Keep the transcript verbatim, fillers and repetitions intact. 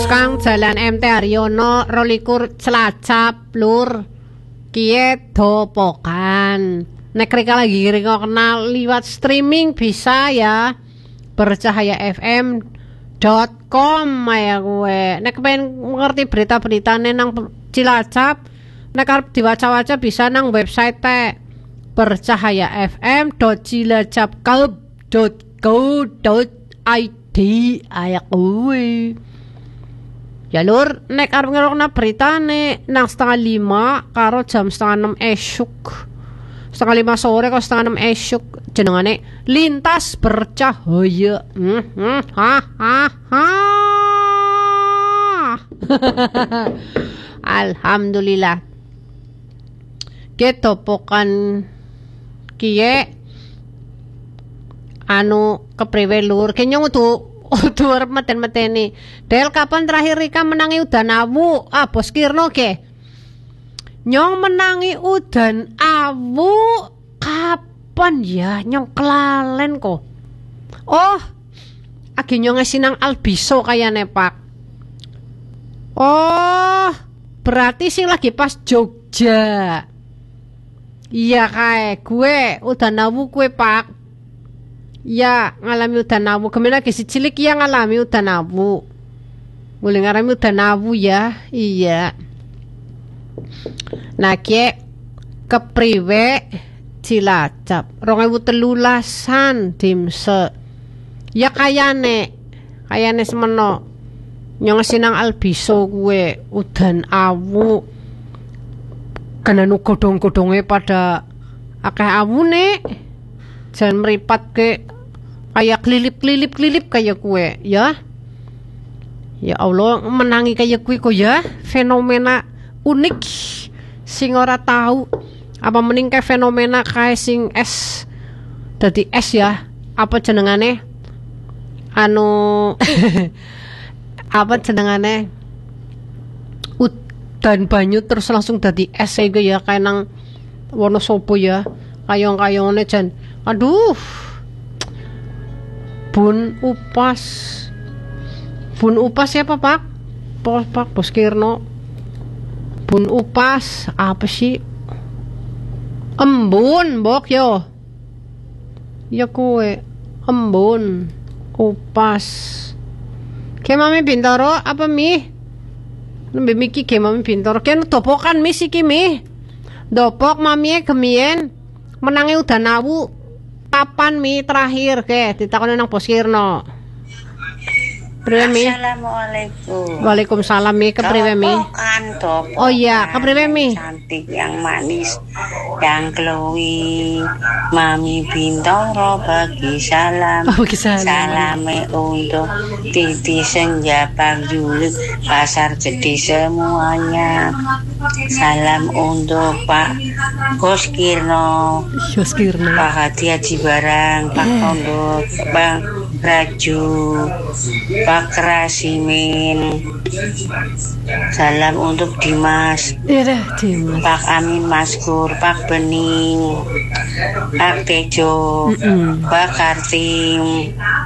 Kang Jalan M T Haryono rolikur Cilacap Lur Kiye Dopokan. Nek rika lagi rika kenal liwat streaming bisa ya bercahaya f m dot com ya gue. Nek pengen ngerti berita-beritane nang Cilacap, nek arep diwaca-waca bisa nang website teh bercahaya f m dot cilacap dot co dot i d ayak gue. Ya lur, nek arep ngerokna beritane nang setengah lima karo jam setengah enam esuk. Setengah lima sore karo setengah enam esuk jenengane Lintas Bercahaya. Hmm, hmm, ha ha ha. Alhamdulillah. Ketopokan kiye anu kepriwe lur kenyong tuh udah arep meten-meteni. Del kapan terakhir Rika menangi udan awu? Ah bos Kirno ke nyong menangi udan awu kapan ya? Nyong kelalen kok. Oh agi nyong ngesinang albiso kayane pak. Oh berarti sih lagi pas Jogja. Iya kae gue udan awu gue pak. Ya ngalami udan awu. Kemana ke si cilik ya ngalami udan awu. Boleh ngalami udan awu ya. Iya. Nah kie kepriwe Cilacap rong ewu telulasan dimse. Ya kayane kayane semeno nyong sinang albiso gue udan awu. Karena nu godong-godongnya pada akeh awune. Jangan meripat ke kayak kelilip-kelilip-kelilip kayak kue ya. Ya Allah menangi kayak kue kok ya. Fenomena unik sing ora tahu apa mending kayak fenomena kayak sing es dadi es ya. Apa jenengane anu apa jenengane udan banyu terus langsung dadi es iku ya kayak nang Wonosobo ya. Kayong-kayongane jan aduh Bun Upas Bun Upas siapa pak? Pak Pak Bos Kirno. Bun Upas apa sih? Embun bok yo. Ya kue Embun Upas. Kayak mami Bintaro apa mi? Nembe miki kayak mami Bintaro. Kayak dopokan mi siki mi. Dopok mami gemien menangi udan awu. Kapan mi terakhir ke ditakoni nang Bos Kirno. Priwe mi? Assalamualaikum. Waalaikumsalam mi, kepriwe mi? Oh iya, kepriwe mi? Cantik yang manis, yang glowing. Mami Bintoro bagi salam. Oh, bagi salam. Salame untuk Titi Senja Pak Julit Pasar Gede semuanya. Salam untuk Pak Bos Kirno. Bos Kirno. Pak Hati Haji Barang, Pak Tondo, Bang Raju, Pak Krasimin. Salam untuk Dimas. Iya Dimas. Pak Amin Maskur, Pak Bening, Pak Tejo, mm -mm. Pak Kartim,